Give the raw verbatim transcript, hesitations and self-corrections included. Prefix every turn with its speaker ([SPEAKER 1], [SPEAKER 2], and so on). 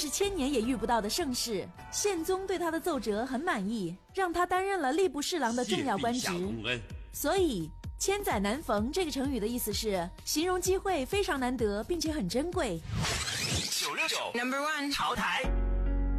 [SPEAKER 1] 是千年也遇不到的盛世。宪宗对他的奏折很满意，让他担任了吏部侍郎的重要官职。所以千载难逢这个成语的意思是形容机会非常难得并且很珍贵。
[SPEAKER 2] 九六九 Number One 潮台。